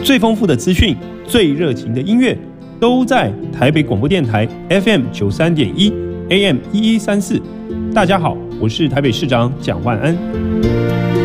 最丰富的资讯，最热情的音乐，都在台北广播电台 FM 93.1 AM 1134。大家好，我是台北市长蒋万安。